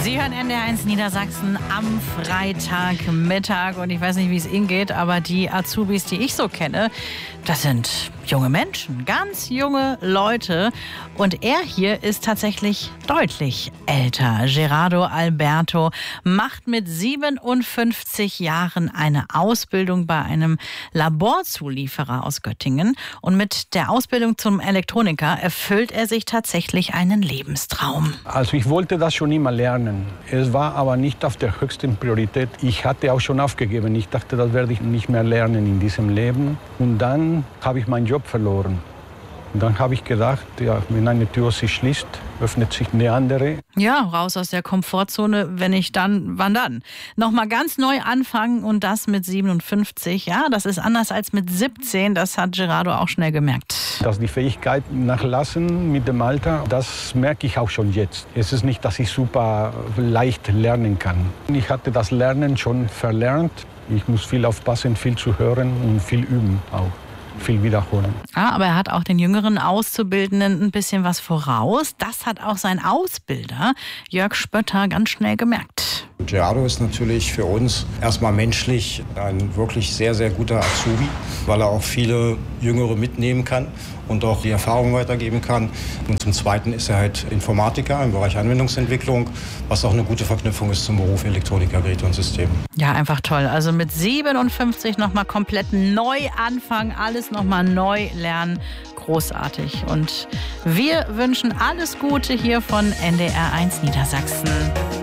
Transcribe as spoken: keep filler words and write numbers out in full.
Sie hören N D R eins Niedersachsen am Freitagmittag und ich weiß nicht, wie es Ihnen geht, aber die Azubis, die ich so kenne, das sind junge Menschen, ganz junge Leute und er hier ist tatsächlich deutlich älter. Gerardo Alberto macht mit siebenundfünfzig Jahren eine Ausbildung bei einem Laborzulieferer aus Göttingen und mit der Ausbildung zum Elektroniker erfüllt er sich tatsächlich einen Lebenstraum. Also ich wollte das schon immer lernen. Es war aber nicht auf der höchsten Priorität. Ich hatte auch schon aufgegeben. Ich dachte, das werde ich nicht mehr lernen in diesem Leben. Und dann habe ich meinen Job verloren. Und dann habe ich gedacht, ja, wenn eine Tür sich schließt, öffnet sich eine andere. Ja, raus aus der Komfortzone, wenn nicht dann, wann dann? Nochmal ganz neu anfangen und das mit siebenundfünfzig. Ja, das ist anders als mit siebzehn, das hat Gerardo auch schnell gemerkt. Dass die Fähigkeit nachlassen mit dem Alter, das merke ich auch schon jetzt. Es ist nicht, dass ich super leicht lernen kann. Ich hatte das Lernen schon verlernt. Ich muss viel aufpassen, viel zu hören und viel üben auch. Viel wiederholen. Ah, aber er hat auch den jüngeren Auszubildenden ein bisschen was voraus. Das hat auch sein Ausbilder Jörg Spötter ganz schnell gemerkt. Gerardo ist natürlich für uns erstmal menschlich ein wirklich sehr, sehr guter Azubi, weil er auch viele Jüngere mitnehmen kann und auch die Erfahrung weitergeben kann. Und zum Zweiten ist er halt Informatiker im Bereich Anwendungsentwicklung, was auch eine gute Verknüpfung ist zum Beruf Elektroniker, Geräte und Systeme. Ja, einfach toll. Also mit siebenundfünfzig nochmal komplett neu anfangen, alles nochmal neu lernen. Großartig. Und wir wünschen alles Gute hier von N D R eins Niedersachsen.